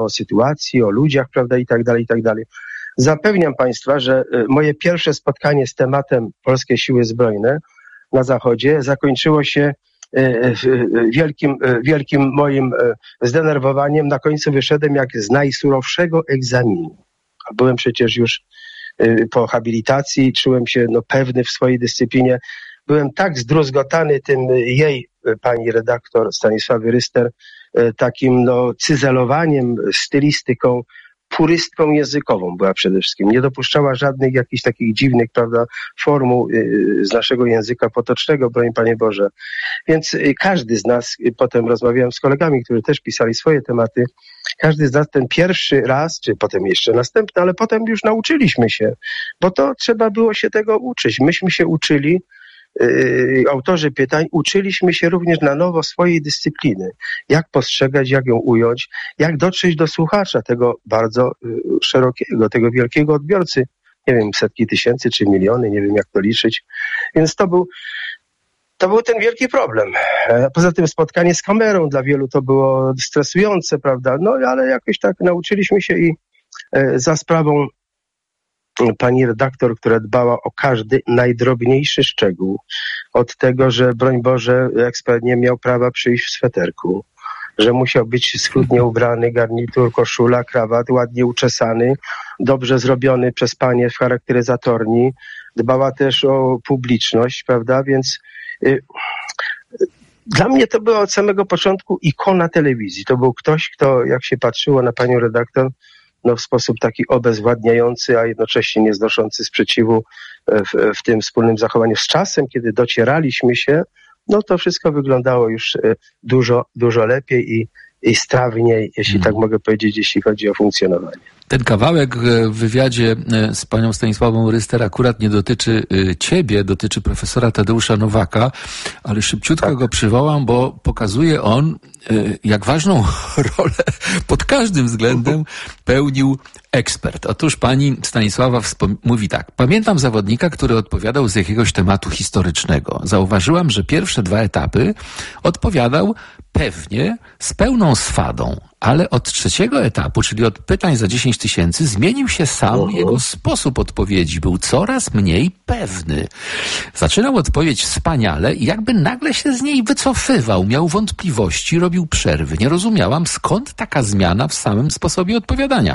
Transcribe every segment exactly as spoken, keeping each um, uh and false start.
o sytuacji, o ludziach, prawda, i tak dalej, i tak dalej. Zapewniam Państwa, że moje pierwsze spotkanie z tematem Polskie Siły Zbrojne na Zachodzie zakończyło się wielkim, wielkim moim zdenerwowaniem. Na końcu wyszedłem jak z najsurowszego egzaminu. Byłem przecież już po habilitacji, czułem się no, pewny w swojej dyscyplinie. Byłem tak zdruzgotany tym jej, pani redaktor Stanisławy Ryster, takim no, cyzelowaniem, stylistyką, purystką językową była przede wszystkim. Nie dopuszczała żadnych jakichś takich dziwnych, prawda, formuł z naszego języka potocznego, broń Panie Boże. Więc każdy z nas, potem rozmawiałem z kolegami, którzy też pisali swoje tematy, każdy z nas ten pierwszy raz, czy potem jeszcze następny, ale potem już nauczyliśmy się, bo to trzeba było się tego uczyć. Myśmy się uczyli, Yy, autorzy pytań, uczyliśmy się również na nowo swojej dyscypliny. Jak postrzegać, jak ją ująć, jak dotrzeć do słuchacza tego bardzo yy, szerokiego, tego wielkiego odbiorcy. Nie wiem, setki tysięcy czy miliony, nie wiem jak to liczyć. Więc to był, to był ten wielki problem. Poza tym spotkanie z kamerą dla wielu to było stresujące, prawda? No ale jakoś tak nauczyliśmy się i yy, za sprawą pani redaktor, która dbała o każdy najdrobniejszy szczegół. Od tego, że broń Boże, ekspert nie miał prawa przyjść w sweterku, że musiał być schludnie ubrany, garnitur, koszula, krawat, ładnie uczesany, dobrze zrobiony przez panie w charakteryzatorni. Dbała też o publiczność, prawda? Więc y, dla mnie to była od samego początku ikona telewizji. To był ktoś, kto, jak się patrzyło na panią redaktor, no w sposób taki obezwładniający, a jednocześnie nie znoszący sprzeciwu w, w tym wspólnym zachowaniu. Z czasem, kiedy docieraliśmy się, no to wszystko wyglądało już dużo, dużo lepiej i, i strawniej, jeśli hmm. tak mogę powiedzieć, jeśli chodzi o funkcjonowanie. Ten kawałek w wywiadzie z panią Stanisławą Ryster akurat nie dotyczy ciebie, dotyczy profesora Tadeusza Nowaka, ale szybciutko tak. go przywołam, bo pokazuje on, jak ważną rolę pod każdym względem pełnił ekspert. Otóż pani Stanisława wspom- mówi tak. Pamiętam zawodnika, który odpowiadał z jakiegoś tematu historycznego. Zauważyłam, że pierwsze dwa etapy odpowiadał pewnie z pełną swadą, ale od trzeciego etapu, czyli od pytań za dziesięć tysięcy, zmienił się sam uh-huh. jego sposób odpowiedzi. Był coraz mniej pewny. Zaczynał odpowiedź wspaniale i jakby nagle się z niej wycofywał. Miał wątpliwości, robił przerwy. Nie rozumiałam, skąd taka zmiana w samym sposobie odpowiadania.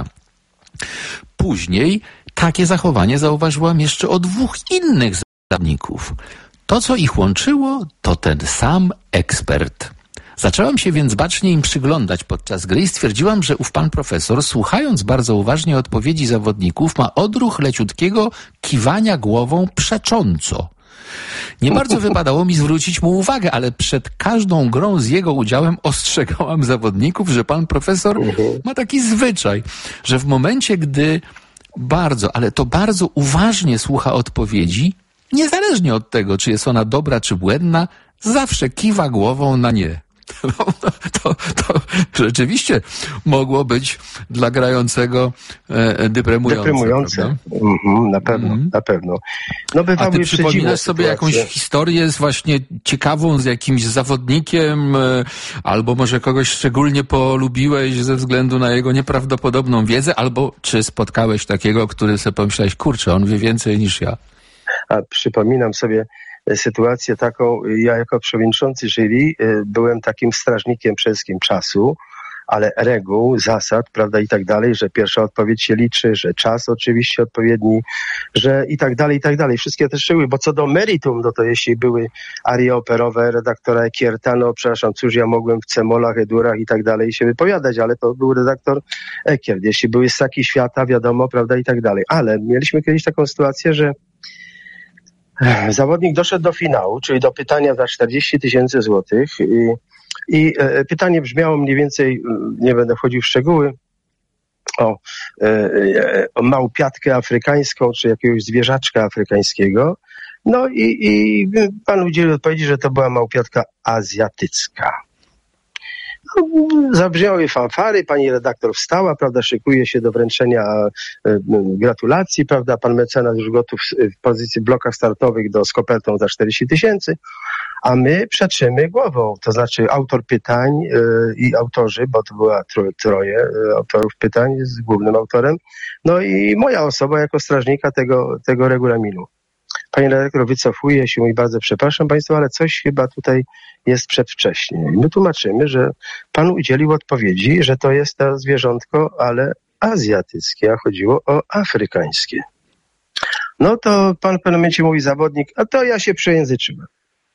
Później takie zachowanie zauważyłam jeszcze o dwóch innych zawodników. To, co ich łączyło, to ten sam ekspert. Zaczęłam się więc bacznie im przyglądać podczas gry i stwierdziłam, że ów pan profesor, słuchając bardzo uważnie odpowiedzi zawodników, ma odruch leciutkiego kiwania głową przecząco. Nie bardzo wypadało mi zwrócić mu uwagę, ale przed każdą grą z jego udziałem ostrzegałam zawodników, że pan profesor ma taki zwyczaj, że w momencie, gdy bardzo, ale to bardzo uważnie słucha odpowiedzi, niezależnie od tego, czy jest ona dobra, czy błędna, zawsze kiwa głową na nie. No, to, to rzeczywiście mogło być dla grającego e, deprymujące. Deprymujące. Mm-hmm, na pewno, mm-hmm. na pewno. No, a ty przypominasz sobie jakąś historię z właśnie ciekawą, z jakimś zawodnikiem, e, albo może kogoś szczególnie polubiłeś ze względu na jego nieprawdopodobną wiedzę, albo czy spotkałeś takiego, który sobie pomyślałeś, kurczę, on wie więcej niż ja. A przypominam sobie sytuację taką, ja jako przewodniczący jury byłem takim strażnikiem przede wszystkim czasu, ale reguł, zasad, prawda, i tak dalej, że pierwsza odpowiedź się liczy, że czas oczywiście odpowiedni, że i tak dalej, i tak dalej. Wszystkie te szczegóły, bo co do meritum, no to jeśli były arie operowe redaktora Ekierta, no przepraszam, cóż ja mogłem w cemolach, edurach i tak dalej się wypowiadać, ale to był redaktor Ekiert. Jeśli były ssaki świata, wiadomo, prawda, i tak dalej. Ale mieliśmy kiedyś taką sytuację, że zawodnik doszedł do finału, czyli do pytania za czterdzieści tysięcy złotych i, i e, pytanie brzmiało mniej więcej, nie będę wchodził w szczegóły, o, e, o małpiatkę afrykańską, czy jakiegoś zwierzaczka afrykańskiego. No i, i pan udzielił odpowiedzi, że to była małpiatka azjatycka. No, zabrzmiały fanfary, pani redaktor wstała, prawda, szykuje się do wręczenia e, gratulacji, prawda, pan mecenas już gotów w pozycji blokach startowych do z kopertą za czterdzieści tysięcy, a my przeczymy głową, to znaczy autor pytań e, i autorzy, bo to była troje, troje e, autorów pytań z głównym autorem, no i moja osoba jako strażnika tego, tego regulaminu. Pani redaktor wycofuje się i bardzo przepraszam Państwa, ale coś chyba tutaj jest przedwcześnie. I my tłumaczymy, że Pan udzielił odpowiedzi, że to jest to zwierzątko, ale azjatyckie, a chodziło o afrykańskie. No to Pan w pewnym momencie mówi zawodnik, a to ja się przejęzyczyłem.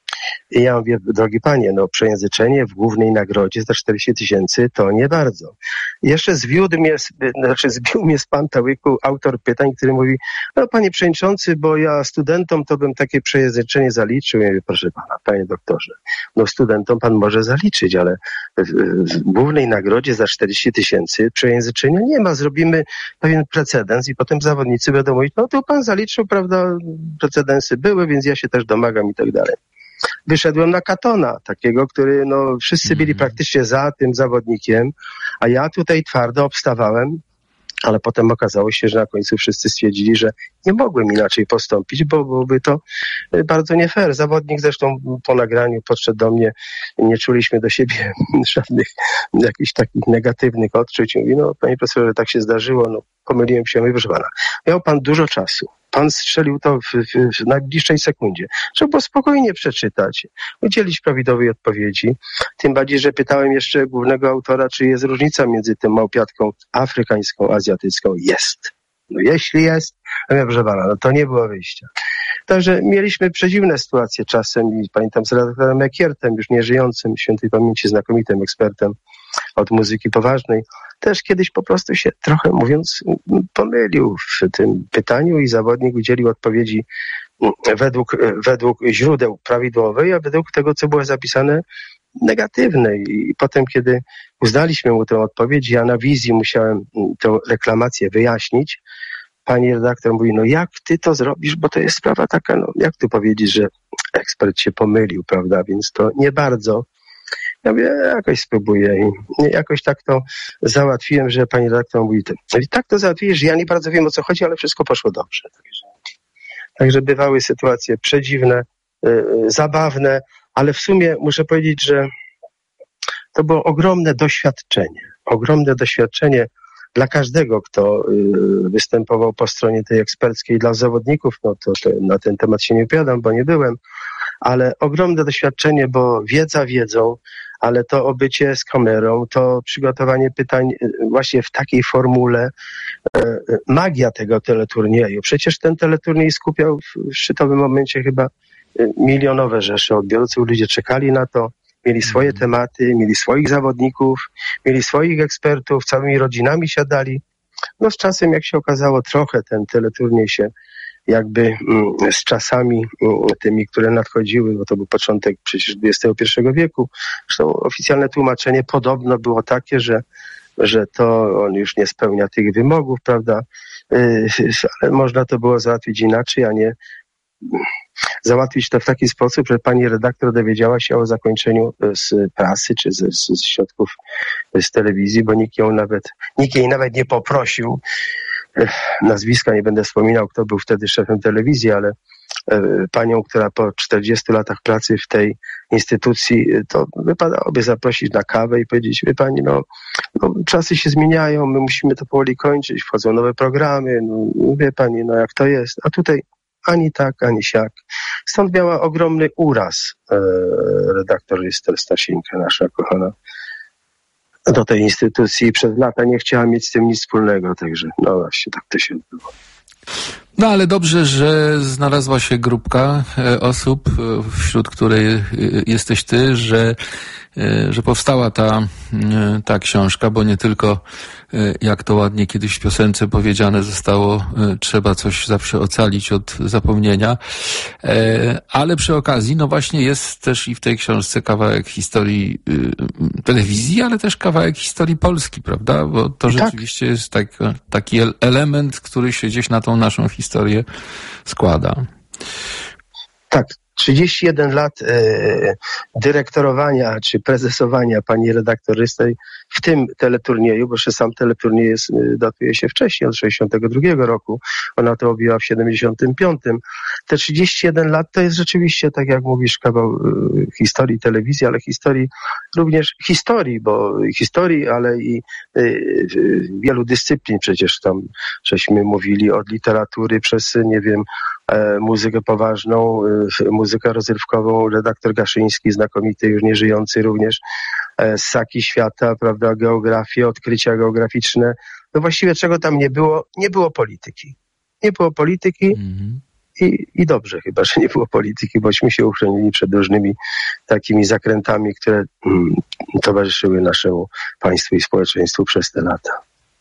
I ja mówię, drogi panie, no przejęzyczenie w głównej nagrodzie za czterdzieści tysięcy to nie bardzo. I jeszcze zwiódł mnie, znaczy zbił mnie z pantałyku autor pytań, który mówi, no panie przewodniczący, bo ja studentom to bym takie przejęzyczenie zaliczył. Ja mówię, proszę pana, panie doktorze, no studentom pan może zaliczyć, ale w, w głównej nagrodzie za czterdzieści tysięcy przejęzyczenia nie ma. Zrobimy pewien precedens i potem zawodnicy będą mówić, no to pan zaliczył, prawda, precedensy były, więc ja się też domagam i tak dalej. Wyszedłem na Katona, takiego, który, no, wszyscy byli praktycznie za tym zawodnikiem, a ja tutaj twardo obstawałem, ale potem okazało się, że na końcu wszyscy stwierdzili, że nie mogłem inaczej postąpić, bo byłoby to bardzo nie fair. Zawodnik zresztą po nagraniu podszedł do mnie, nie czuliśmy do siebie żadnych jakichś takich negatywnych odczuć. Mówi, no panie profesorze, tak się zdarzyło, no pomyliłem się, mówię, proszę pana, miał pan dużo czasu. Pan strzelił to w, w, w najbliższej sekundzie. Trzeba było spokojnie przeczytać, udzielić prawidłowej odpowiedzi. Tym bardziej, że pytałem jeszcze głównego autora, czy jest różnica między tym małpiatką afrykańską, azjatycką. Jest. No jeśli jest, no proszę pana, no to nie było wyjścia. Także mieliśmy przedziwne sytuacje czasem i pamiętam z redaktorem Ekiertem, już nieżyjącym, świętej pamięci, znakomitym ekspertem od muzyki poważnej, też kiedyś po prostu się trochę, mówiąc, pomylił w tym pytaniu i zawodnik udzielił odpowiedzi według, według źródeł prawidłowej, a według tego, co było zapisane, negatywnej. I potem, kiedy uznaliśmy mu tę odpowiedź, ja na wizji musiałem tę reklamację wyjaśnić. Pani redaktor mówi, no jak ty to zrobisz, bo to jest sprawa taka, no jak tu powiedzieć, że ekspert się pomylił, prawda, więc to nie bardzo. Ja mówię, jakoś spróbuję i jakoś tak to załatwiłem, że pani redaktor mówi, i tak to załatwiłeś, że ja nie bardzo wiem, o co chodzi, ale wszystko poszło dobrze. Także, także bywały sytuacje przedziwne, yy, zabawne, ale w sumie muszę powiedzieć, że to było ogromne doświadczenie, ogromne doświadczenie dla każdego, kto yy, występował po stronie tej eksperckiej, dla zawodników, no to, to na ten temat się nie wypowiadam, bo nie byłem, ale ogromne doświadczenie, bo wiedza wiedzą, ale to obycie z kamerą, to przygotowanie pytań właśnie w takiej formule, e, magia tego teleturnieju. Przecież ten teleturniej skupiał w szczytowym momencie chyba milionowe rzesze odbiorców, ludzie czekali na to, mieli swoje tematy, mieli swoich zawodników, mieli swoich ekspertów, całymi rodzinami siadali. No z czasem, jak się okazało, trochę ten teleturniej się jakby z czasami tymi, które nadchodziły, bo to był początek przecież dwudziestego pierwszego wieku. Zresztą oficjalne tłumaczenie podobno było takie, że, że to on już nie spełnia tych wymogów, prawda? Ale można to było załatwić inaczej, a nie załatwić to w taki sposób, że pani redaktor dowiedziała się o zakończeniu z prasy czy z, z środków z telewizji, bo nikt ją nawet, nikt jej nawet nie poprosił. Nazwiska nie będę wspominał, kto był wtedy szefem telewizji, ale panią, która po czterdziestu latach pracy w tej instytucji, to wypadałoby zaprosić na kawę i powiedzieć, wie pani, no, no czasy się zmieniają, my musimy to powoli kończyć, wchodzą nowe programy, no, wie pani, no jak to jest, a tutaj ani tak, ani siak. Stąd miała ogromny uraz e, redaktor Lister Stasieńka, nasza kochana, do tej instytucji i przez lata nie chciała mieć z tym nic wspólnego, także no właśnie tak to się odbyło. No ale dobrze, że znalazła się grupka osób, wśród której jesteś ty, że, że powstała ta, ta książka, bo nie tylko, jak to ładnie kiedyś w piosence powiedziane zostało, trzeba coś zawsze ocalić od zapomnienia, ale przy okazji, no właśnie jest też i w tej książce kawałek historii telewizji, ale też kawałek historii Polski, prawda? Bo to tak. Rzeczywiście jest tak, taki element, który się gdzieś na tą naszą historię składa. Tak, trzydzieści jeden lat e, dyrektorowania czy prezesowania pani redaktor Ryster w tym teleturnieju, bo jeszcze sam teleturniej jest, datuje się wcześniej, od sześćdziesiątego drugiego roku. Ona to objęła w siedemdziesiątym piątym. Te trzydzieści jeden lat to jest rzeczywiście, tak jak mówisz, kawał y, historii telewizji, ale historii również historii, bo historii, ale i y, y, wielu dyscyplin przecież tam żeśmy mówili, od literatury przez, nie wiem, e, muzykę poważną, y, muzykę rozrywkową, redaktor Gaszyński, znakomity, już nieżyjący również, e, ssaki świata, prawda, geografię, odkrycia geograficzne. No właściwie czego tam nie było? Nie było polityki. Nie było polityki. Mm-hmm. I, I dobrze chyba, że nie było polityki, bośmy się uchronili przed różnymi takimi zakrętami, które mm, towarzyszyły naszemu państwu i społeczeństwu przez te lata.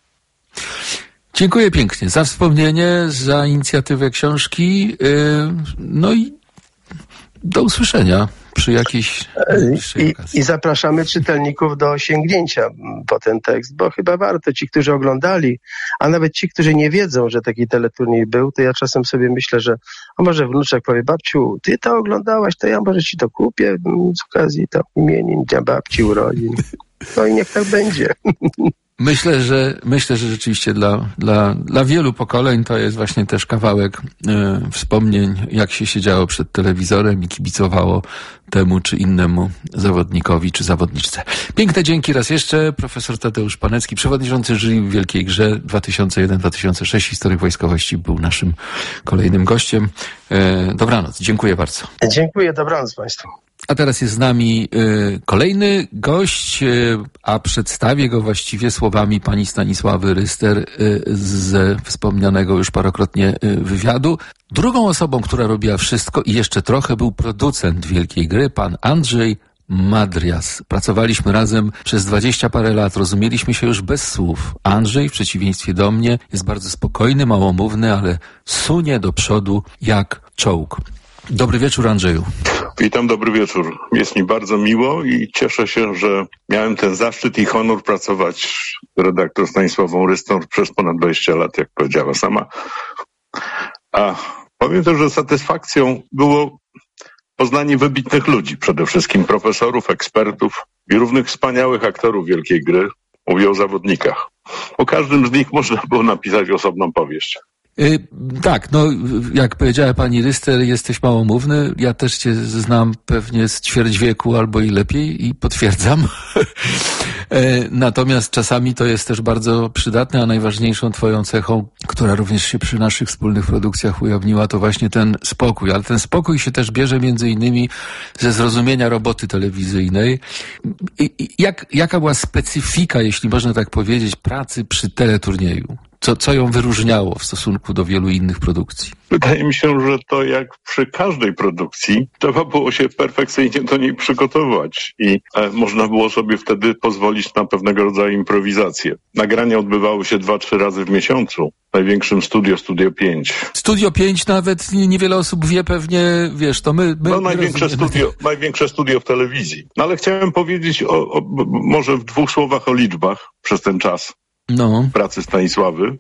Dziękuję pięknie za wspomnienie, za inicjatywę książki. Yy, no i do usłyszenia przy jakiejś... I, I zapraszamy czytelników do sięgnięcia po ten tekst, bo chyba warto. Ci, którzy oglądali, a nawet ci, którzy nie wiedzą, że taki teleturniej był, to ja czasem sobie myślę, że a może wnuczek powie, babciu, ty to oglądałaś, to ja może ci to kupię z okazji tam imienin dnia babci, urodzin. No i niech tak będzie. Myślę, że myślę, że rzeczywiście dla, dla, dla wielu pokoleń to jest właśnie też kawałek y, wspomnień, jak się siedziało przed telewizorem i kibicowało temu czy innemu zawodnikowi czy zawodniczce. Piękne dzięki raz jeszcze. Profesor Tadeusz Panecki, przewodniczący jury w Wielkiej Grze dwa tysiące jeden dwa tysiące sześć, historyk wojskowości, był naszym kolejnym gościem. Y, dobranoc. Dziękuję bardzo. Dziękuję. Dobranoc Państwu. A teraz jest z nami y, kolejny gość, y, a przedstawię go właściwie słowami pani Stanisławy Ryster y, ze wspomnianego już parokrotnie y, wywiadu. Drugą osobą, która robiła wszystko i jeszcze trochę, był producent Wielkiej Gry, pan Andrzej Madrias. Pracowaliśmy razem przez dwadzieścia parę lat, rozumieliśmy się już bez słów. Andrzej, w przeciwieństwie do mnie, jest bardzo spokojny, małomówny, ale sunie do przodu jak czołg. Dobry wieczór, Andrzeju. Witam, dobry wieczór. Jest mi bardzo miło i cieszę się, że miałem ten zaszczyt i honor pracować z redaktor Stanisławą Ryster przez ponad dwadzieścia lat, jak powiedziała sama. A powiem też, że satysfakcją było poznanie wybitnych ludzi, przede wszystkim profesorów, ekspertów i równych wspaniałych aktorów Wielkiej Gry. Mówię o zawodnikach. O każdym z nich można było napisać osobną powieść. Yy, tak, no jak powiedziała pani Ryster, jesteś małomówny. Ja też cię znam pewnie z ćwierć wieku albo i lepiej i potwierdzam. yy, natomiast czasami to jest też bardzo przydatne, a najważniejszą twoją cechą, która również się przy naszych wspólnych produkcjach ujawniła, to właśnie ten spokój. Ale ten spokój się też bierze między innymi ze zrozumienia roboty telewizyjnej. I, i, jak, jaka była specyfika, jeśli można tak powiedzieć, pracy przy teleturnieju? Co, co ją wyróżniało w stosunku do wielu innych produkcji? Wydaje mi się, że to jak przy każdej produkcji trzeba było się perfekcyjnie do niej przygotować i e, można było sobie wtedy pozwolić na pewnego rodzaju improwizację. Nagrania odbywały się dwa, trzy razy w miesiącu. W największym studio, Studio pięć. Studio pięć nawet niewiele osób wie pewnie, wiesz, to my... my no największe studio, największe studio w telewizji. No ale chciałem powiedzieć o, o, może w dwóch słowach o liczbach przez ten czas. No. Pracy Stanisławy,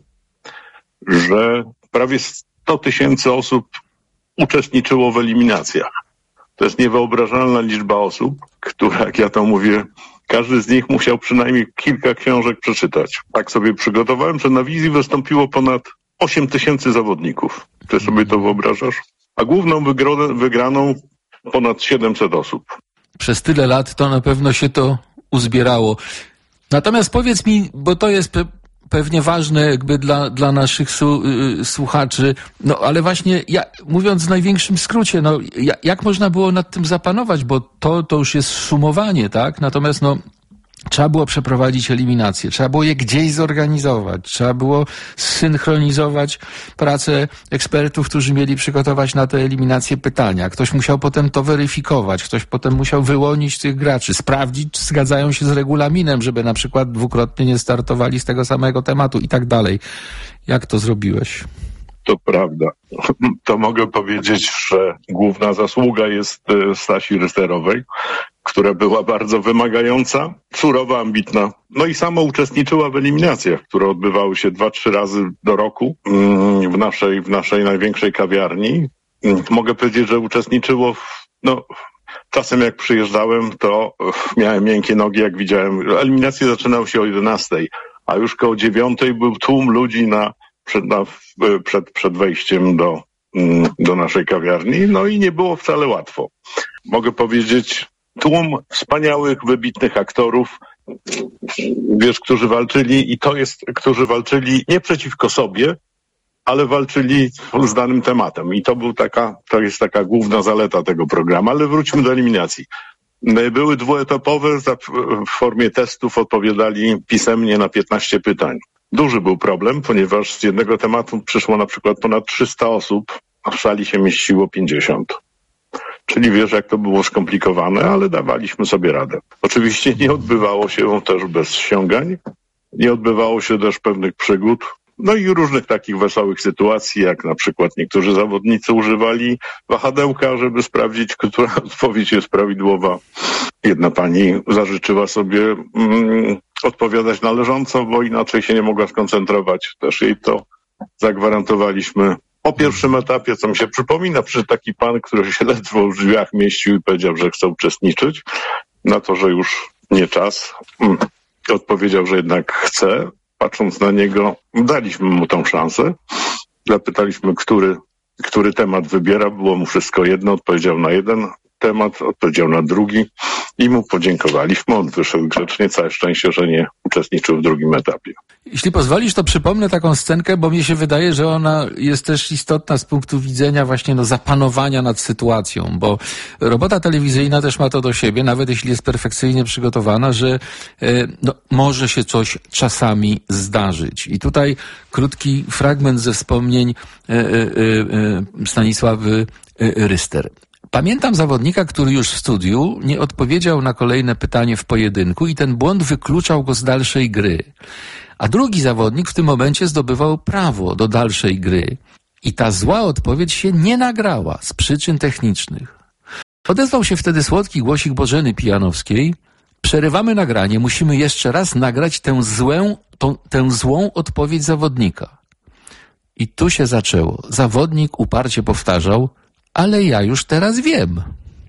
że prawie sto tysięcy osób uczestniczyło w eliminacjach. To jest niewyobrażalna liczba osób, która, jak ja to mówię, każdy z nich musiał przynajmniej kilka książek przeczytać. Tak sobie przygotowałem, że na wizji wystąpiło ponad osiem tysięcy zawodników. Ty sobie to wyobrażasz? A główną wygraną, wygraną ponad siedemset osób. Przez tyle lat to na pewno się to uzbierało. Natomiast powiedz mi, bo to jest pe- pewnie ważne jakby dla, dla naszych su- y- słuchaczy, no ale właśnie ja, mówiąc w największym skrócie, no ja, jak można było nad tym zapanować, bo to, to już jest sumowanie, tak? Natomiast no trzeba było przeprowadzić eliminację, trzeba było je gdzieś zorganizować, trzeba było zsynchronizować pracę ekspertów, którzy mieli przygotować na te eliminacje pytania. Ktoś musiał potem to weryfikować, ktoś potem musiał wyłonić tych graczy, sprawdzić, czy zgadzają się z regulaminem, żeby na przykład dwukrotnie nie startowali z tego samego tematu i tak dalej. Jak to zrobiłeś? To prawda. To mogę powiedzieć, że główna zasługa jest Stasi Rysterowej, która była bardzo wymagająca, surowa, ambitna. No i sama uczestniczyła w eliminacjach, które odbywały się dwa, trzy razy do roku w naszej, w naszej największej kawiarni. mogę powiedzieć, że uczestniczyło w, no, czasem jak przyjeżdżałem, to miałem miękkie nogi, jak widziałem. Eliminacje zaczynały się o jedenastej, a już koło dziewiątej był tłum ludzi na, przed, na, przed, przed wejściem do, do naszej kawiarni. No i nie było wcale łatwo. Mogę powiedzieć, tłum wspaniałych, wybitnych aktorów, wiesz, którzy walczyli i to jest, którzy walczyli nie przeciwko sobie, ale walczyli z danym tematem. I to był taka, to jest taka główna zaleta tego programu. Ale wróćmy do eliminacji. Były dwuetapowe, w formie testów odpowiadali pisemnie na piętnaście pytań. Duży był problem, ponieważ z jednego tematu przyszło na przykład ponad trzysta osób, a w sali się mieściło pięćdziesiąt. Czyli wiesz, jak to było skomplikowane, ale dawaliśmy sobie radę. Oczywiście nie odbywało się też bez ściągań, nie odbywało się też pewnych przygód, no i różnych takich wesołych sytuacji, jak na przykład niektórzy zawodnicy używali wahadełka, żeby sprawdzić, która odpowiedź jest prawidłowa. Jedna pani zażyczyła sobie mm, odpowiadać należąco, bo inaczej się nie mogła skoncentrować. Też jej to zagwarantowaliśmy. Po pierwszym etapie, co mi się przypomina, przy taki pan, który się ledwo w drzwiach mieścił i powiedział, że chce uczestniczyć, na to, że już nie czas, mm, odpowiedział, że jednak chce. Patrząc na niego, daliśmy mu tą szansę. Zapytaliśmy, który, który temat wybiera. Było mu wszystko jedno. Odpowiedział na jeden temat, odpowiedział na drugi i mu podziękowaliśmy. On wyszedł grzecznie. Całe szczęście, że nie uczestniczył w drugim etapie. Jeśli pozwolisz, to przypomnę taką scenkę, bo mi się wydaje, że ona jest też istotna z punktu widzenia właśnie no, zapanowania nad sytuacją, bo robota telewizyjna też ma to do siebie, nawet jeśli jest perfekcyjnie przygotowana, że e, no, może się coś czasami zdarzyć. I tutaj krótki fragment ze wspomnień e, e, e, Stanisławy e, Ryster. Pamiętam zawodnika, który już w studiu nie odpowiedział na kolejne pytanie w pojedynku i ten błąd wykluczał go z dalszej gry. A drugi zawodnik w tym momencie zdobywał prawo do dalszej gry. I ta zła odpowiedź się nie nagrała z przyczyn technicznych. Odezwał się wtedy słodki głosik Bożeny Pijanowskiej. Przerywamy nagranie, musimy jeszcze raz nagrać tę złą, tą, tę złą odpowiedź zawodnika. I tu się zaczęło. Zawodnik uparcie powtarzał, ale ja już teraz wiem.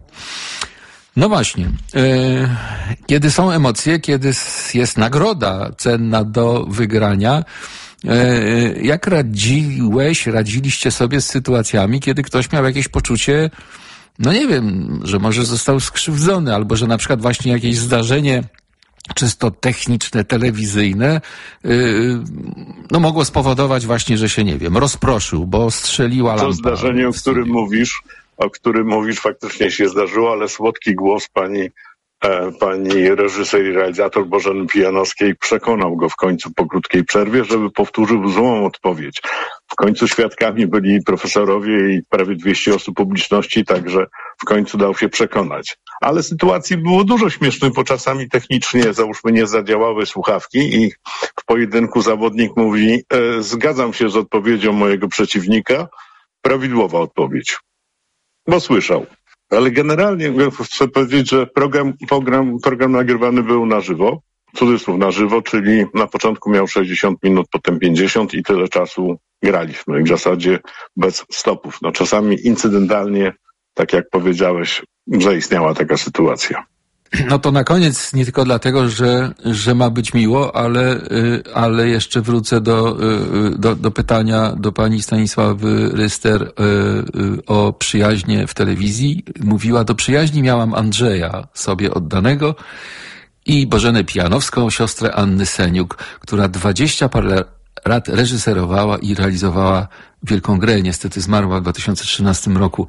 No właśnie, yy, kiedy są emocje, kiedy jest nagroda cenna do wygrania, yy, jak radziłeś, radziliście sobie z sytuacjami, kiedy ktoś miał jakieś poczucie, no nie wiem, że może został skrzywdzony, albo że na przykład właśnie jakieś zdarzenie czysto techniczne, telewizyjne, yy, no mogło spowodować właśnie, że się, nie wiem, rozproszył, bo strzeliła lampa. To zdarzenie, o którym mówisz, o którym mówisz, faktycznie się zdarzyło, ale słodki głos pani, e, pani reżyser i realizator Bożeny Pijanowskiej przekonał go w końcu po krótkiej przerwie, żeby powtórzył złą odpowiedź. W końcu świadkami byli profesorowie i prawie dwieście osób publiczności, także w końcu dał się przekonać. Ale sytuacji było dużo śmiesznych, bo czasami technicznie, załóżmy, nie zadziałały słuchawki i w pojedynku zawodnik mówi, e, zgadzam się z odpowiedzią mojego przeciwnika, prawidłowa odpowiedź. Bo słyszał. Ale generalnie chcę powiedzieć, że program, program, program nagrywany był na żywo, cudzysłów na żywo, czyli na początku miał sześćdziesiąt minut, potem pięćdziesiąt i tyle czasu graliśmy. W zasadzie bez stopów. No czasami incydentalnie, tak jak powiedziałeś, zaistniała taka sytuacja. No to na koniec, nie tylko dlatego, że, że ma być miło, ale, ale jeszcze wrócę do, do, do pytania do pani Stanisławy Ryster o przyjaźnie w telewizji. Mówiła, do przyjaźni miałam Andrzeja, sobie oddanego, i Bożenę Pijanowską, siostrę Anny Seniuk, która dwadzieścia parę lat reżyserowała i realizowała Wielką Grę. Niestety zmarła w dwa tysiące trzynastym roku.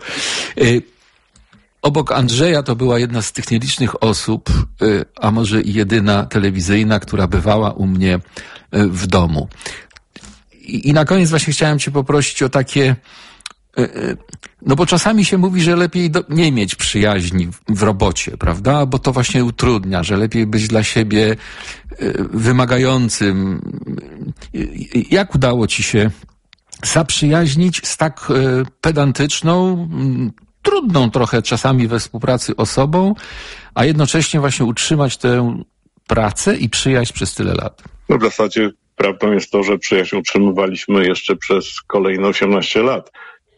Obok Andrzeja to była jedna z tych nielicznych osób, a może i jedyna telewizyjna, która bywała u mnie w domu. I, i na koniec właśnie chciałem cię poprosić o takie, no bo czasami się mówi, że lepiej do, nie mieć przyjaźni w, w robocie, prawda? Bo to właśnie utrudnia, że lepiej być dla siebie wymagającym. Jak udało ci się zaprzyjaźnić z tak pedantyczną, trudną trochę czasami we współpracy osobą, a jednocześnie właśnie utrzymać tę pracę i przyjaźń przez tyle lat? No w zasadzie prawdą jest to, że przyjaźń utrzymywaliśmy jeszcze przez kolejne osiemnaście lat.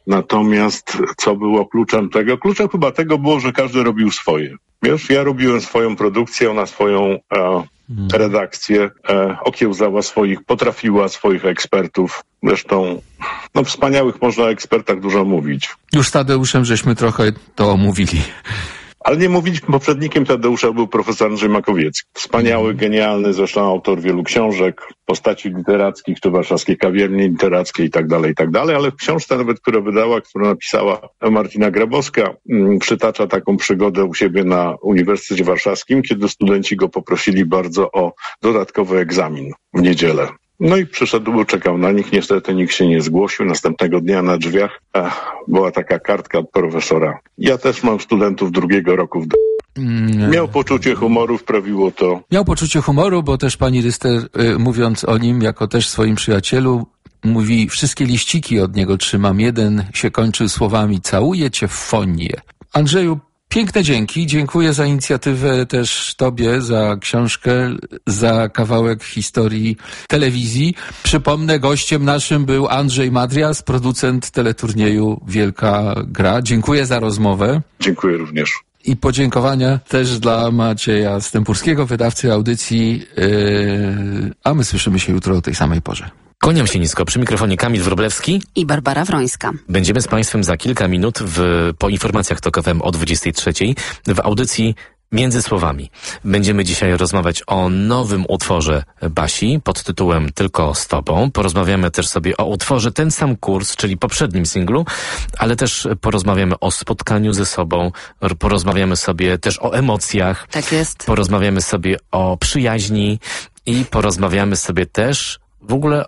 Natomiast co było kluczem tego? Kluczem chyba tego było, że każdy robił swoje. Wiesz, ja robiłem swoją produkcję, ona swoją e, redakcję, e, okiełzała swoich, potrafiła swoich ekspertów. Zresztą, no wspaniałych można o ekspertach dużo mówić. Już z Tadeuszem żeśmy trochę to omówili. Ale nie mówić, poprzednikiem Tadeusza był profesor Andrzej Makowiecki. Wspaniały, genialny, zresztą autor wielu książek, postaci literackich, czy warszawskiej kawiarni literackiej i tak dalej, i tak dalej, ale w książce nawet, która wydała, którą napisała Martina Grabowska, m, przytacza taką przygodę u siebie na Uniwersytecie Warszawskim, kiedy studenci go poprosili bardzo o dodatkowy egzamin w niedzielę. No i przyszedł, czekał na nich, niestety nikt się nie zgłosił. Następnego dnia na drzwiach ach, była taka kartka od profesora. Ja też mam studentów drugiego roku w mm. Miał poczucie humoru, wprawiło to. Miał poczucie humoru, bo też pani Ryster, y, mówiąc o nim, jako też swoim przyjacielu, mówi, wszystkie liściki od niego trzymam. Jeden się kończy słowami, całuję cię w fonie. Andrzeju, piękne dzięki. Dziękuję za inicjatywę też tobie, za książkę, za kawałek historii telewizji. Przypomnę, gościem naszym był Andrzej Madrias, producent teleturnieju Wielka Gra. Dziękuję za rozmowę. Dziękuję również. I podziękowania też dla Macieja Stępurskiego, wydawcy audycji, yy, a my słyszymy się jutro o tej samej porze. Kłaniam się nisko. Przy mikrofonie Kamil Wróblewski i Barbara Wrońska. Będziemy z Państwem za kilka minut w, po informacjach TOK F M o dwudziestej trzeciej w audycji Między Słowami. Będziemy dzisiaj rozmawiać o nowym utworze Basi pod tytułem Tylko z Tobą. Porozmawiamy też sobie o utworze Ten Sam Kurs, czyli poprzednim singlu, ale też porozmawiamy o spotkaniu ze sobą, porozmawiamy sobie też o emocjach. Tak jest. Porozmawiamy sobie o przyjaźni i porozmawiamy sobie też w ogóle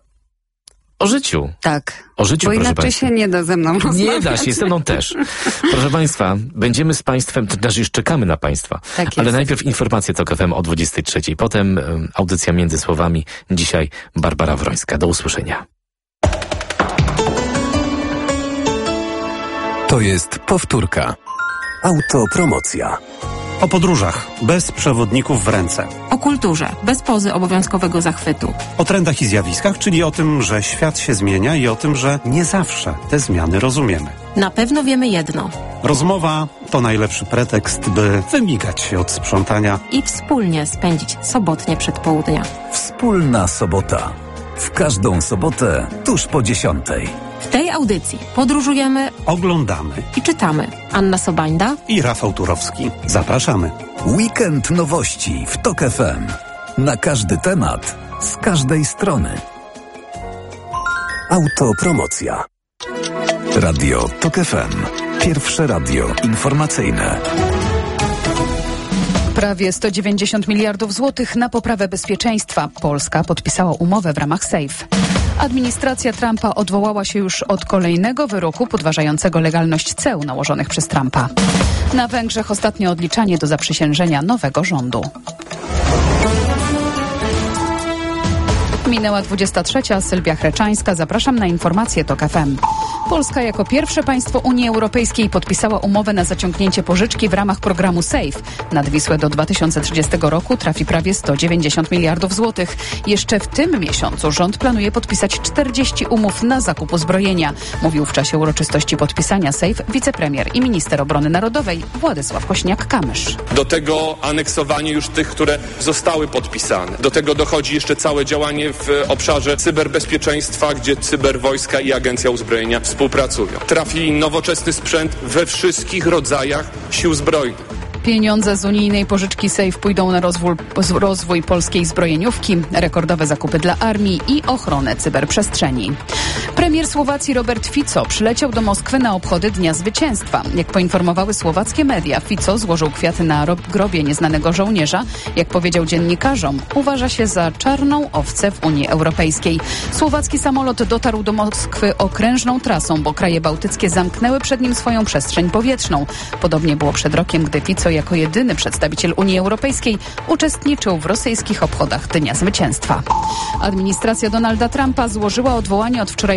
o życiu. Tak. O życiu, bo proszę inaczej Państwa. się nie da ze mną rozmawiać. Nie da się, ze mną też. Proszę Państwa, będziemy z Państwem, to też już czekamy na Państwa. Tak jest. Ale najpierw informacje TOK F M o dwudziestej trzeciej. Potem um, audycja Między Słowami. Dzisiaj Barbara Wrońska. Do usłyszenia. To jest powtórka. Autopromocja. O podróżach, bez przewodników w ręce. O kulturze, bez pozy obowiązkowego zachwytu. O trendach i zjawiskach, czyli o tym, że świat się zmienia i o tym, że nie zawsze te zmiany rozumiemy. Na pewno wiemy jedno. Rozmowa to najlepszy pretekst, by wymigać się od sprzątania i wspólnie spędzić sobotnie przedpołudnia. Wspólna sobota. W każdą sobotę tuż po dziesiątej. W tej audycji podróżujemy, oglądamy i czytamy. Anna Sobańda i Rafał Turowski. Zapraszamy. Weekend nowości w TOK F M. Na każdy temat, z każdej strony. Autopromocja. Radio TOK F M. Pierwsze radio informacyjne. Prawie sto dziewięćdziesiąt miliardów złotych na poprawę bezpieczeństwa. Polska podpisała umowę w ramach SAFE. Administracja Trumpa odwołała się już od kolejnego wyroku podważającego legalność ceł nałożonych przez Trumpa. Na Węgrzech ostatnie odliczanie do zaprzysiężenia nowego rządu. Minęła dwudziesta trzecia. Sylwia Chreczańska. Zapraszam na informacje TOK F M. Polska jako pierwsze państwo Unii Europejskiej podpisała umowę na zaciągnięcie pożyczki w ramach programu SAFE. Nad Wisłę do dwa tysiące trzydziestego roku trafi prawie sto dziewięćdziesiąt miliardów złotych. Jeszcze w tym miesiącu rząd planuje podpisać czterdzieści umów na zakup uzbrojenia. Mówił w czasie uroczystości podpisania SAFE wicepremier i minister obrony narodowej Władysław Kośniak-Kamysz. Do tego aneksowanie już tych, które zostały podpisane. Do tego dochodzi jeszcze całe działanie w obszarze cyberbezpieczeństwa, gdzie cyberwojska i Agencja Uzbrojenia współpracują. Trafi nowoczesny sprzęt we wszystkich rodzajach sił zbrojnych. Pieniądze z unijnej pożyczki SAFE pójdą na rozwój, rozwój polskiej zbrojeniówki, rekordowe zakupy dla armii i ochronę cyberprzestrzeni. Premier Słowacji Robert Fico przyleciał do Moskwy na obchody Dnia Zwycięstwa. Jak poinformowały słowackie media, Fico złożył kwiaty na grobie nieznanego żołnierza. Jak powiedział dziennikarzom, uważa się za czarną owcę w Unii Europejskiej. Słowacki samolot dotarł do Moskwy okrężną trasą, bo kraje bałtyckie zamknęły przed nim swoją przestrzeń powietrzną. Podobnie było przed rokiem, gdy Fico jako jedyny przedstawiciel Unii Europejskiej uczestniczył w rosyjskich obchodach Dnia Zwycięstwa. Administracja Donalda Trumpa złożyła odwołanie od wczorajszego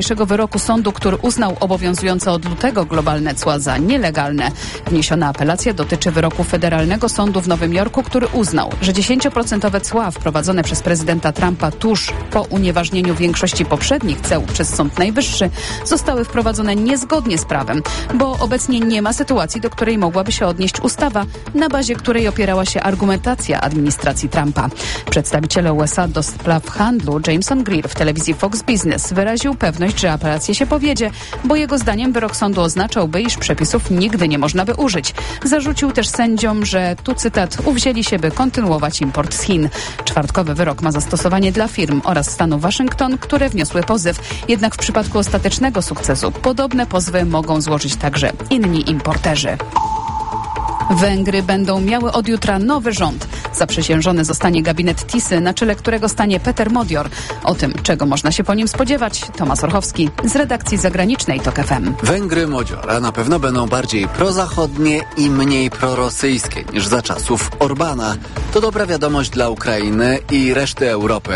wczorajszego wyroku sądu, który uznał obowiązujące od lutego globalne cła za nielegalne. Wniesiona apelacja dotyczy wyroku Federalnego Sądu w Nowym Jorku, który uznał, że dziesięcioprocentowe cła wprowadzone przez prezydenta Trumpa tuż po unieważnieniu większości poprzednich ceł przez Sąd Najwyższy zostały wprowadzone niezgodnie z prawem, bo obecnie nie ma sytuacji, do której mogłaby się odnieść ustawa, na bazie której opierała się argumentacja administracji Trumpa. Przedstawiciel U S A do spraw handlu Jameson Greer w telewizji Fox Business wyraził pewność, że apelacja się powiedzie, bo jego zdaniem wyrok sądu oznaczałby, iż przepisów nigdy nie można by użyć. Zarzucił też sędziom, że, tu cytat, uwzięli się, by kontynuować import z Chin. Czwartkowy wyrok ma zastosowanie dla firm oraz stanu Waszyngton, które wniosły pozyw. Jednak w przypadku ostatecznego sukcesu podobne pozwy mogą złożyć także inni importerzy. Węgry będą miały od jutra nowy rząd. Zaprzysiężony zostanie gabinet Tisy, na czele którego stanie Peter Modior. O tym, czego można się po nim spodziewać, Tomasz Orchowski z redakcji zagranicznej TOK F M. Węgry Modiora na pewno będą bardziej prozachodnie i mniej prorosyjskie niż za czasów Orbana. To dobra wiadomość dla Ukrainy i reszty Europy.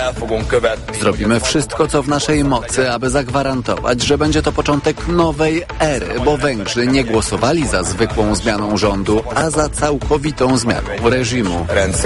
Zrobimy wszystko, co w naszej mocy, aby zagwarantować, że będzie to początek nowej ery, bo Węgrzy nie głosowali za zwykłą zmianą rządu, a za całkowitą zmianą reżimu.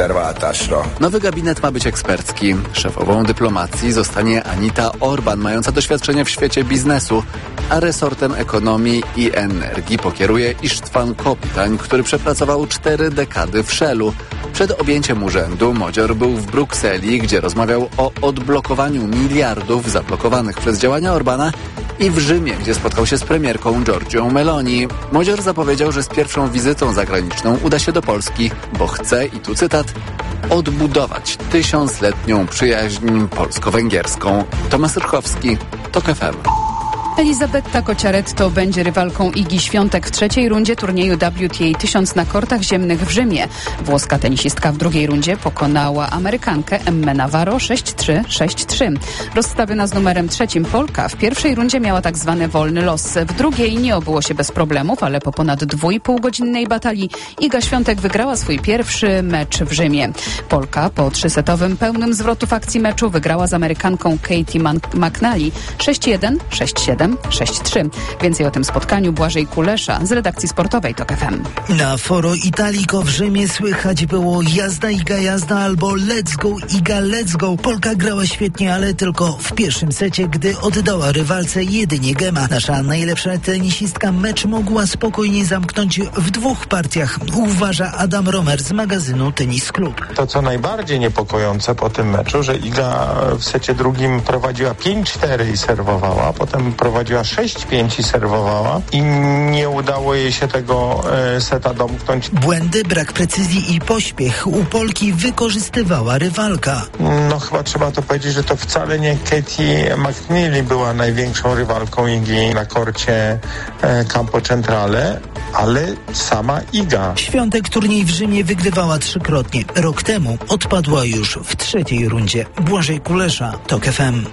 Nowy gabinet ma być ekspercki. Szefową dyplomacji zostanie Anita Orban, mająca doświadczenie w świecie biznesu, a resortem ekonomii i energii pokieruje Istvan Kopitań, który przepracował cztery dekady w Shellu. Przed objęciem urzędu Modior był w Brukseli, gdzie rozmawiał o odblokowaniu miliardów zablokowanych przez działania Orbana, i w Rzymie, gdzie spotkał się z premierką Giorgią Meloni. Modior zapowiedział, że z pierwszą wizytą zagraniczną uda się do Polski, bo chce, i tu cytat, odbudować tysiącletnią przyjaźń polsko-węgierską. Tomasz Rychowski, TOK F M. Elizabetta Cocciaretto będzie rywalką Igi Świątek w trzeciej rundzie turnieju W T A tysiąc na kortach ziemnych w Rzymie. Włoska tenisistka w drugiej rundzie pokonała Amerykankę Emmę Navarro sześć trzy sześć trzy. Rozstawiona z numerem trzecim Polka w pierwszej rundzie miała tak zwany wolny los. W drugiej nie obyło się bez problemów, ale po ponad dwuipółgodzinnej batalii Iga Świątek wygrała swój pierwszy mecz w Rzymie. Polka po trzysetowym pełnym zwrotów akcji meczu wygrała z Amerykanką Katie McNally sześć jeden sześć siedem sześć trzy. Więcej o tym spotkaniu Błażej Kulesza z redakcji sportowej TOK F M. Na Foro Italico w Rzymie słychać było jazda Iga jazda albo let's go Iga let's go. Polka grała świetnie, ale tylko w pierwszym secie, gdy oddała rywalce jedynie gema. Nasza najlepsza tenisistka mecz mogła spokojnie zamknąć w dwóch partiach, uważa Adam Romer z magazynu Tenis Klub. To, co najbardziej niepokojące po tym meczu, że Iga w secie drugim prowadziła pięć cztery i serwowała, a potem prowadziła sześć pięć i serwowała i nie udało jej się tego e, seta domknąć. Błędy, brak precyzji i pośpiech u Polki wykorzystywała rywalka. No chyba trzeba to powiedzieć, że to wcale nie Katie McNally była największą rywalką Igi na korcie e, Campo Centrale, ale sama Iga. Świątek turniej w Rzymie wygrywała trzykrotnie. Rok temu odpadła już w trzeciej rundzie. Błażej Kulesza, TOK F M.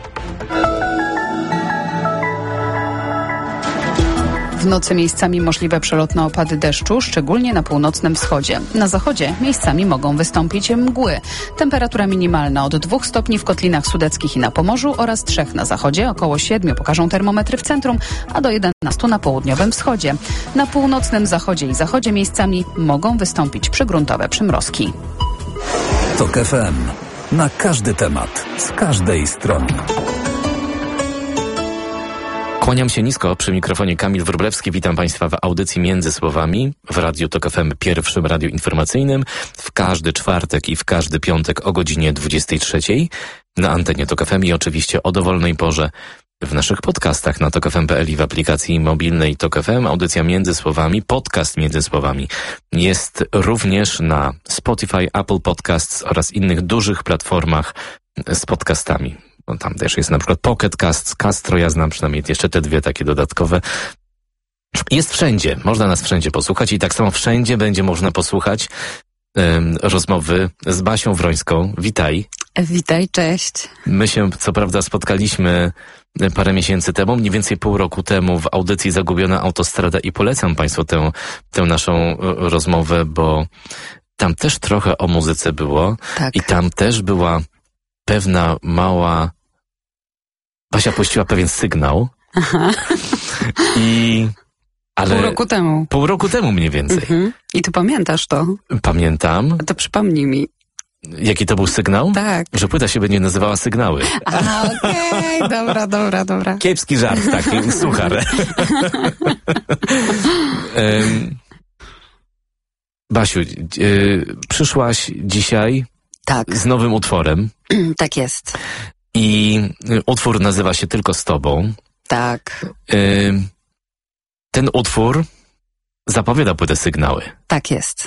W nocy miejscami możliwe przelotne opady deszczu, szczególnie na północnym wschodzie. Na zachodzie miejscami mogą wystąpić mgły. Temperatura minimalna od dwóch stopni w Kotlinach Sudeckich i na Pomorzu oraz trzech na zachodzie, około siedmiu pokażą termometry w centrum, a do jedenastu na południowym wschodzie. Na północnym zachodzie i zachodzie miejscami mogą wystąpić przygruntowe przymrozki. TOK F M. Na każdy temat, z każdej strony. Kłaniam się nisko, przy mikrofonie Kamil Wróblewski. Witam Państwa w audycji Między Słowami w Radiu TOK F M, pierwszym radiu informacyjnym, w każdy czwartek i w każdy piątek o godzinie dwudziestej trzeciej na antenie TOK F M i oczywiście o dowolnej porze w naszych podcastach na tok f m kropka p l i w aplikacji mobilnej TOK F M. Audycja Między Słowami, podcast Między Słowami jest również na Spotify, Apple Podcasts oraz innych dużych platformach z podcastami. No, tam też jest na przykład Pocket Cast, Castro, ja znam przynajmniej jeszcze te dwie takie dodatkowe. Jest wszędzie, można nas wszędzie posłuchać i tak samo wszędzie będzie można posłuchać um, rozmowy z Basią Wrońską. Witaj. Witaj, cześć. My się co prawda spotkaliśmy parę miesięcy temu, mniej więcej pół roku temu w audycji Zagubiona Autostrada i polecam Państwu tę, tę naszą rozmowę, bo tam też trochę o muzyce było. Tak. I tam też była pewna mała Basia puściła pewien sygnał. Aha. I... Ale pół roku temu. Pół roku temu mniej więcej. Mhm. I ty pamiętasz to? Pamiętam. To przypomnij mi. Jaki to był sygnał? Tak. Że płyta się będzie nazywała Sygnały. A, okej, okay. dobra, dobra, dobra. Kiepski żart taki, suchar. um, Basiu, y, przyszłaś dzisiaj tak. z nowym utworem. Tak jest. I utwór nazywa się Tylko z tobą. Tak. Y, ten utwór zapowiada płytę Sygnały. Tak jest.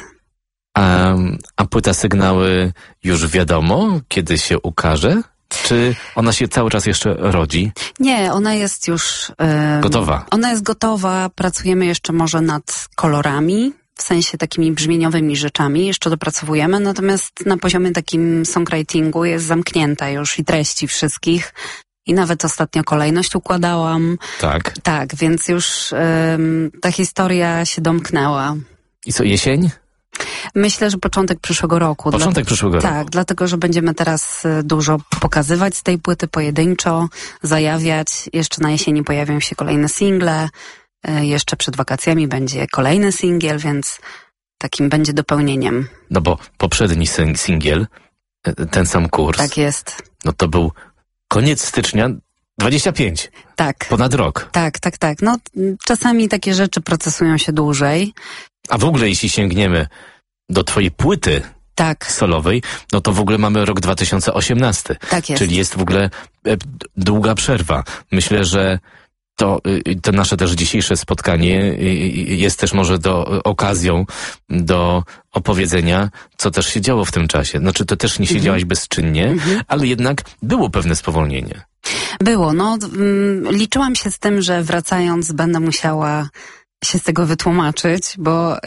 A, a płyta Sygnały już wiadomo, kiedy się ukaże? Czy ona się cały czas jeszcze rodzi? Nie, ona jest już... Yy, gotowa. Ona jest gotowa, pracujemy jeszcze może nad kolorami, w sensie takimi brzmieniowymi rzeczami, jeszcze dopracowujemy, natomiast na poziomie takim songwritingu jest zamknięta już i treści wszystkich. I nawet ostatnio kolejność układałam. Tak. Tak, więc już yy, ta historia się domknęła. I co, jesień? Myślę, że początek przyszłego roku. Początek Dla... przyszłego roku. Tak, dlatego, że będziemy teraz dużo pokazywać z tej płyty pojedynczo, zajawiać. Jeszcze na jesieni pojawią się kolejne single. Jeszcze przed wakacjami będzie kolejny singiel, więc takim będzie dopełnieniem. No bo poprzedni singiel, ten sam kurs. Tak jest. No to był koniec stycznia dwudziesty piąty. Tak. Ponad rok. Tak, tak, tak. No czasami takie rzeczy procesują się dłużej. A w ogóle jeśli sięgniemy do twojej płyty tak. solowej, no to w ogóle mamy rok dwa tysiące osiemnasty. Tak jest. Czyli jest w ogóle e, długa przerwa. Myślę, że to, to nasze też dzisiejsze spotkanie jest też może do, okazją do opowiedzenia, co też się działo w tym czasie. Znaczy, to też nie siedziałaś mm-hmm. bezczynnie, mm-hmm. ale jednak było pewne spowolnienie. Było, no. Mm, liczyłam się z tym, że wracając będę musiała się z tego wytłumaczyć, bo y,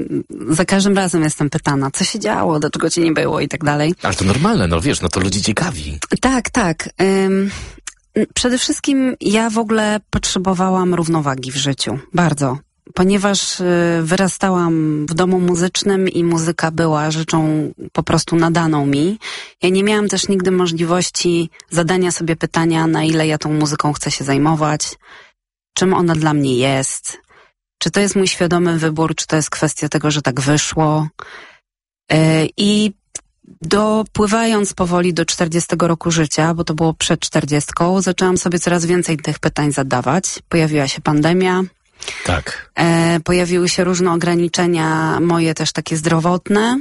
za każdym razem jestem pytana, co się działo, dlaczego cię nie było i tak dalej. Ale to normalne, no wiesz, no to ludzi ciekawi. Tak, tak. Ym, przede wszystkim ja w ogóle potrzebowałam równowagi w życiu. Bardzo. Ponieważ y, wyrastałam w domu muzycznym i muzyka była rzeczą po prostu nadaną mi. Ja nie miałam też nigdy możliwości zadania sobie pytania, na ile ja tą muzyką chcę się zajmować, czym ona dla mnie jest. Czy to jest mój świadomy wybór, czy to jest kwestia tego, że tak wyszło. Yy, I dopływając powoli do czterdziestego roku życia, bo to było przed czterdziestką, zaczęłam sobie coraz więcej tych pytań zadawać. Pojawiła się pandemia. Tak. Yy, pojawiły się różne ograniczenia, moje też takie zdrowotne.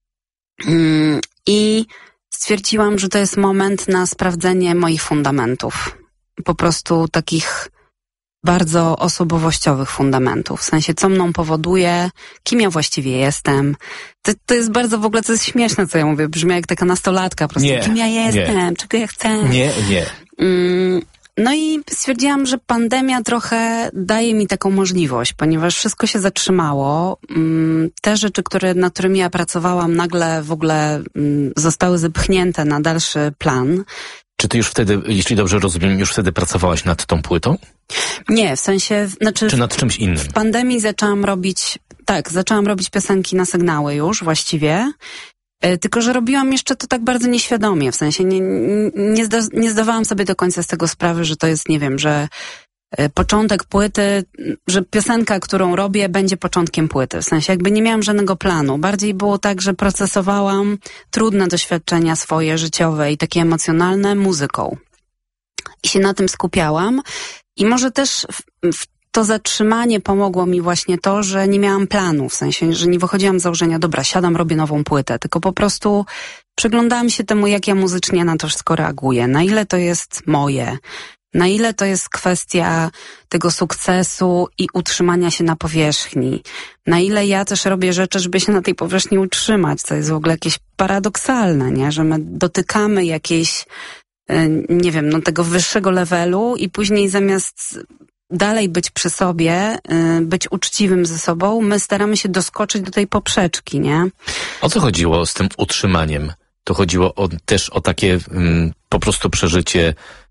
Yy, I stwierdziłam, że to jest moment na sprawdzenie moich fundamentów. Po prostu takich bardzo osobowościowych fundamentów. W sensie, co mną powoduje, kim ja właściwie jestem. To, to jest bardzo w ogóle, to jest śmieszne, co ja mówię. Brzmi jak taka nastolatka po prostu. Nie, kim ja jestem, nie. czego ja chcę. Nie, nie. Mm, no i stwierdziłam, że pandemia trochę daje mi taką możliwość, ponieważ wszystko się zatrzymało. Mm, te rzeczy, które, nad którymi ja pracowałam, nagle w ogóle mm, zostały zepchnięte na dalszy plan. Czy ty już wtedy, jeśli dobrze rozumiem, już wtedy pracowałaś nad tą płytą? Nie, w sensie... Znaczy, czy nad czymś innym? W pandemii zaczęłam robić... Tak, zaczęłam robić piosenki na sygnały już właściwie. Yy, tylko, że robiłam jeszcze to tak bardzo nieświadomie. W sensie nie, nie, zda, nie zdawałam sobie do końca z tego sprawy, że to jest, nie wiem, że yy, początek płyty, że piosenka, którą robię, będzie początkiem płyty. W sensie jakby nie miałam żadnego planu. Bardziej było tak, że procesowałam trudne doświadczenia swoje, życiowe i takie emocjonalne muzyką. I się na tym skupiałam. I może też w, w to zatrzymanie pomogło mi właśnie to, że nie miałam planu, w sensie, że nie wychodziłam z założenia, dobra, siadam, robię nową płytę, tylko po prostu przyglądałam się temu, jak ja muzycznie na to wszystko reaguję, na ile to jest moje, na ile to jest kwestia tego sukcesu i utrzymania się na powierzchni, na ile ja też robię rzeczy, żeby się na tej powierzchni utrzymać, co jest w ogóle jakieś paradoksalne, nie? Że my dotykamy jakiejś, nie wiem, no tego wyższego levelu i później zamiast dalej być przy sobie, być uczciwym ze sobą, my staramy się doskoczyć do tej poprzeczki, nie? O co chodziło z tym utrzymaniem? To chodziło o, też o takie mm, po prostu przeżycie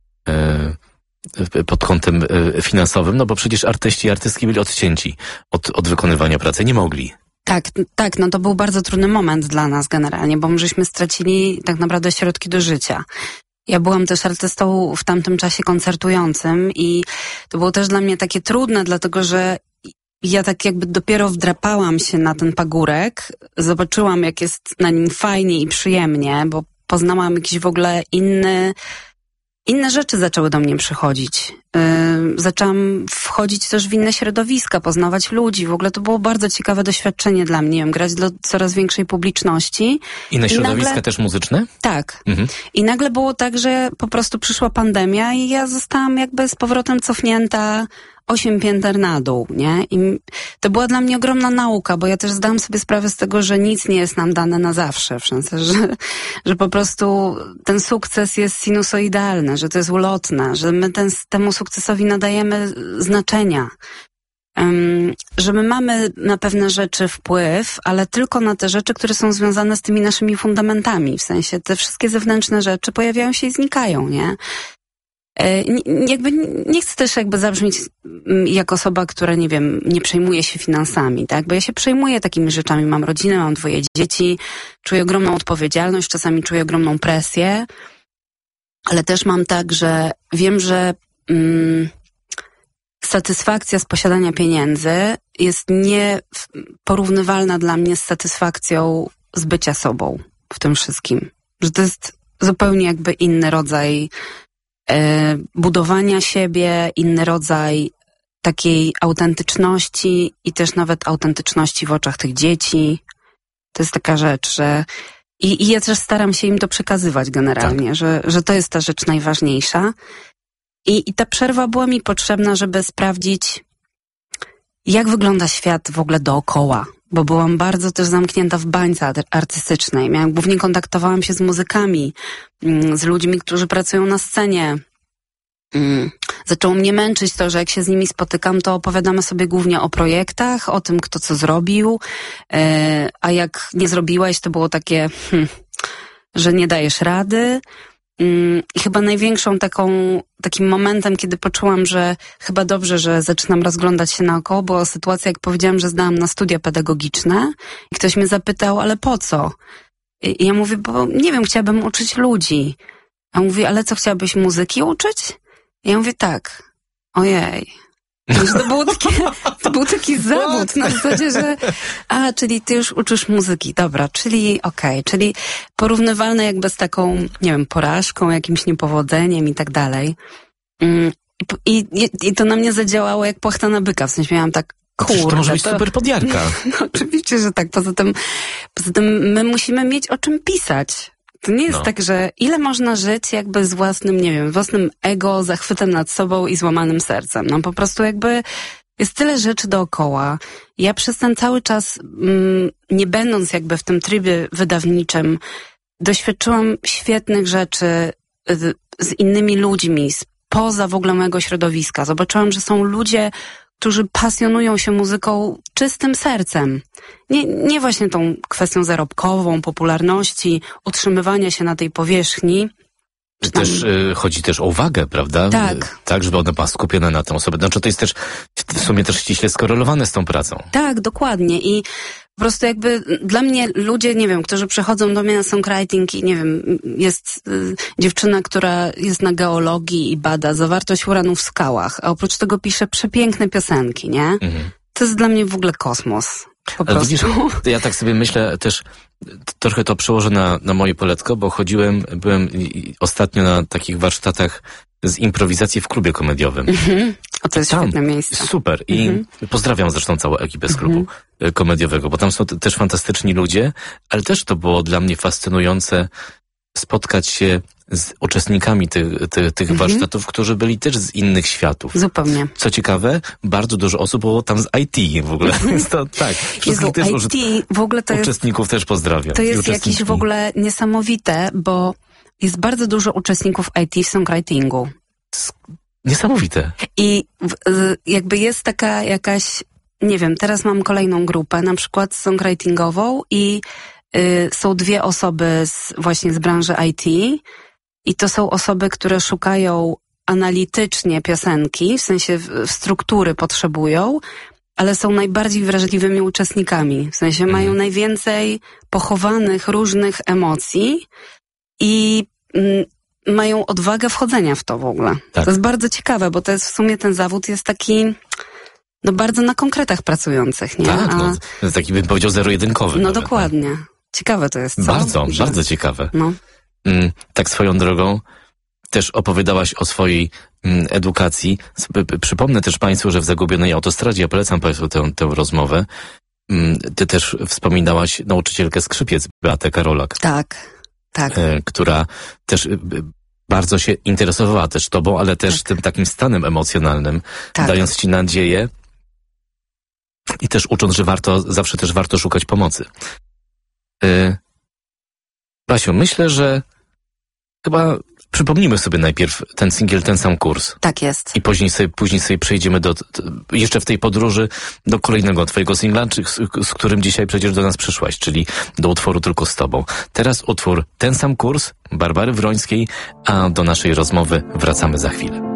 y, pod kątem y, finansowym, no bo przecież artyści i artystki byli odcięci od, od wykonywania pracy, nie mogli. Tak, tak, no to był bardzo trudny moment dla nas generalnie, bo my żeśmy stracili tak naprawdę środki do życia. Ja byłam też artystą w tamtym czasie koncertującym i to było też dla mnie takie trudne, dlatego że ja tak jakby dopiero wdrapałam się na ten pagórek, zobaczyłam jak jest na nim fajnie i przyjemnie, bo poznałam jakiś w ogóle inny, inne rzeczy zaczęły do mnie przychodzić. Yy, zaczęłam wchodzić też w inne środowiska, poznawać ludzi. W ogóle to było bardzo ciekawe doświadczenie dla mnie, grać dla coraz większej publiczności. Inne I środowiska nagle, też muzyczne? Tak. Mhm. I nagle było tak, że po prostu przyszła pandemia i ja zostałam jakby z powrotem cofnięta osiem pięter na dół, nie? I to była dla mnie ogromna nauka, bo ja też zdałam sobie sprawę z tego, że nic nie jest nam dane na zawsze, w sensie, że, że po prostu ten sukces jest sinusoidalny, że to jest ulotne, że my ten, temu sukcesowi nadajemy znaczenia. Um, że my mamy na pewne rzeczy wpływ, ale tylko na te rzeczy, które są związane z tymi naszymi fundamentami, w sensie te wszystkie zewnętrzne rzeczy pojawiają się i znikają, nie? Jakby nie chcę też jakby zabrzmieć jak osoba, która, nie wiem, nie przejmuje się finansami, tak? Bo ja się przejmuję takimi rzeczami. Mam rodzinę, mam dwoje dzieci, czuję ogromną odpowiedzialność, czasami czuję ogromną presję, ale też mam tak, że wiem, że mm, satysfakcja z posiadania pieniędzy jest nieporównywalna dla mnie z satysfakcją z bycia sobą w tym wszystkim. Że to jest zupełnie jakby inny rodzaj budowania siebie, inny rodzaj takiej autentyczności i też nawet autentyczności w oczach tych dzieci. To jest taka rzecz, że i, i ja też staram się im to przekazywać generalnie, tak. że, że to jest ta rzecz najważniejsza. I, I ta przerwa była mi potrzebna, żeby sprawdzić, jak wygląda świat w ogóle dookoła. Bo byłam bardzo też zamknięta w bańce artystycznej. Miałam, głównie kontaktowałam się z muzykami, z ludźmi, którzy pracują na scenie. Zaczęło mnie męczyć to, że jak się z nimi spotykam, to opowiadamy sobie głównie o projektach, o tym, kto co zrobił, a jak nie zrobiłeś, to było takie, hmm, że nie dajesz rady. I chyba największą taką, takim momentem, kiedy poczułam, że chyba dobrze, że zaczynam rozglądać się naokoło, była sytuacja, jak powiedziałam, że zdałam na studia pedagogiczne i ktoś mnie zapytał, ale po co? I ja mówię, bo nie wiem, chciałabym uczyć ludzi. A on mówi, ale co, chciałabyś muzyki uczyć? I ja mówię, tak. Ojej. To, było takie, to był taki zawód na zasadzie, że a, czyli ty już uczysz muzyki, dobra, czyli okej, okay, czyli porównywalne jakby z taką, nie wiem, porażką, jakimś niepowodzeniem i tak dalej. I, i, i to na mnie zadziałało jak płachta na byka, w sensie miałam tak, kurde. To może być to... super podjarka. No oczywiście, że tak, poza tym, poza tym my musimy mieć o czym pisać. To nie jest no. tak, że ile można żyć jakby z własnym, nie wiem, własnym ego, zachwytem nad sobą i złamanym sercem. No po prostu jakby jest tyle rzeczy dookoła. Ja przez ten cały czas, mm, nie będąc jakby w tym trybie wydawniczym, doświadczyłam świetnych rzeczy z, z innymi ludźmi, spoza w ogóle mojego środowiska. Zobaczyłam, że są ludzie, którzy pasjonują się muzyką czystym sercem. Nie, nie właśnie tą kwestią zarobkową, popularności, utrzymywania się na tej powierzchni. Czy też y, chodzi też o uwagę, prawda? Tak. Tak, żeby ona była skupiona na tą osobę. Znaczy to jest też w sumie też ściśle skorelowane z tą pracą. Tak, dokładnie. I po prostu jakby dla mnie ludzie, nie wiem, którzy przychodzą do mnie na songwriting i nie wiem, jest y, dziewczyna, która jest na geologii i bada zawartość uranu w skałach, a oprócz tego pisze przepiękne piosenki, nie? Mhm. To jest dla mnie w ogóle kosmos. Po Ale prostu. Widzisz, ja tak sobie myślę też, trochę to przełożę na, na moje poletko, bo chodziłem, byłem ostatnio na takich warsztatach z improwizacji w klubie komediowym. Mhm. O, to jest tam, świetne miejsce. Super. I mhm. pozdrawiam zresztą całą ekipę z klubu mhm. komediowego, bo tam są t- też fantastyczni ludzie, ale też to było dla mnie fascynujące spotkać się z uczestnikami tych, tych, tych mhm. warsztatów, którzy byli też z innych światów. Zupełnie. Co ciekawe, bardzo dużo osób było tam z I T w ogóle. Więc to tak. Jezu, też I T w ogóle to uczestników jest, też pozdrawiam. To jest jakieś w ogóle niesamowite, bo jest bardzo dużo uczestników I T w songwritingu. Niesamowite. I jakby jest taka jakaś, nie wiem, teraz mam kolejną grupę, na przykład songwritingową i y, są dwie osoby z, właśnie z branży I T i to są osoby, które szukają analitycznie piosenki, w sensie w, w struktury potrzebują, ale są najbardziej wrażliwymi uczestnikami. W sensie mają najwięcej pochowanych różnych emocji i mm, mają odwagę wchodzenia w to w ogóle. Tak. To jest bardzo ciekawe, bo to jest w sumie ten zawód jest taki, no bardzo na konkretach pracujących, nie? Tak, A, no, to jest taki, bym powiedział, zero-jedynkowy. no nawet, dokładnie. No. Ciekawe to jest, co? Bardzo, Że... bardzo ciekawe. No. Mm, tak swoją drogą, też opowiadałaś o swojej mm, edukacji. Przypomnę też Państwu, że w Zagubionej Autostradzie, ja polecam Państwu tę, tę rozmowę, mm, Ty też wspominałaś nauczycielkę skrzypiec, Beatę Karolak. Tak, tak. E, która też e, bardzo się interesowała też Tobą, ale też tak. tym takim stanem emocjonalnym, tak. dając Ci nadzieję i też ucząc, że warto, zawsze też warto szukać pomocy. E, Basiu, myślę, że chyba przypomnijmy sobie najpierw ten singiel, ten sam kurs. Tak jest. I później sobie, później sobie przejdziemy do, jeszcze w tej podróży do kolejnego twojego singla, czy, z, z którym dzisiaj przecież do nas przyszłaś, czyli do utworu Tylko z Tobą. Teraz utwór Ten sam kurs Barbary Wrońskiej, a do naszej rozmowy wracamy za chwilę.